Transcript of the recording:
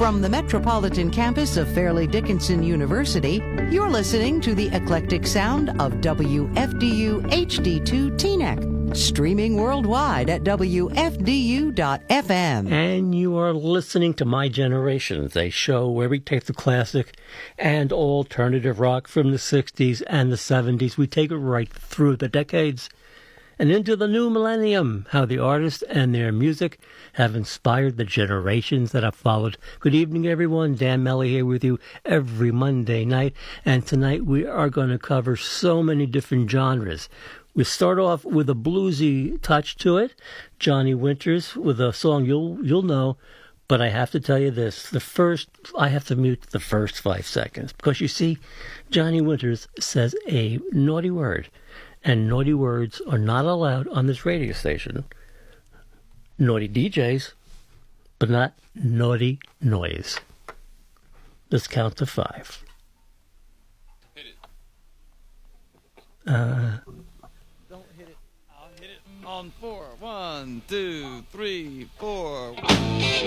From the metropolitan campus of Fairleigh Dickinson University, you're listening to the eclectic sound of WFDU HD2 Teaneck, streaming worldwide at WFDU.FM. And you are listening to My Generations, a show where we take the classic and alternative rock from the 60s and the 70s. We take it right through the decades and into the new millennium, how the artists and their music have inspired the generations that have followed. Good evening, everyone. Dan Melly here with you every Monday night. And tonight we are going to cover so many different genres. We start off with a bluesy touch to it. Johnny Winters with a song you'll know. But I have to tell you this. I have to mute the first 5 seconds. Because you see, Johnny Winters says a naughty word. And naughty words are not allowed on this radio station. Naughty DJs, but not naughty noise. Let's count to 5. Hit it. Don't hit it. I'll hit it on 4. 1, 2, 3, 4.